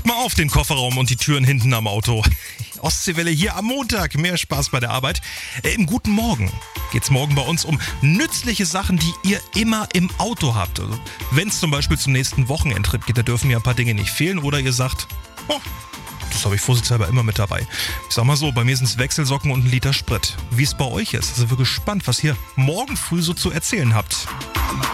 Macht mal auf den Kofferraum und die Türen hinten am Auto. Ostseewelle hier am Montag. Mehr Spaß bei der Arbeit. Im Guten Morgen geht's morgen bei uns um nützliche Sachen, die ihr immer im Auto habt. Also, wenn es zum Beispiel zum nächsten Wochenendtrip geht, da dürfen ja ein paar Dinge nicht fehlen. Oder ihr sagt, das habe ich vorsichtshalber immer mit dabei. Ich sag mal so, bei mir sind es Wechselsocken und ein Liter Sprit. Wie es bei euch ist. Also wir sind gespannt, was ihr morgen früh so zu erzählen habt.